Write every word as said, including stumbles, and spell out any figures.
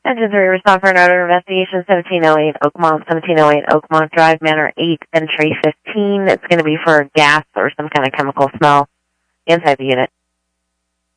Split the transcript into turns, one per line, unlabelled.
Engine three, respond for an odor investigation, seventeen oh eight Oakmont, seventeen oh eight Oakmont Drive, Manor eight, entry fifteen. It's going to be for gas or some kind of chemical smell inside the unit.